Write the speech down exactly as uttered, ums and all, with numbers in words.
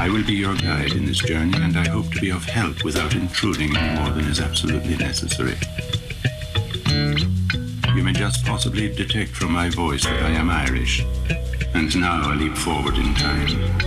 I will be your guide in this journey, and I hope to be of help without intruding any more than is absolutely necessary. You may just possibly detect from my voice that I am Irish, and now I leap forward in time.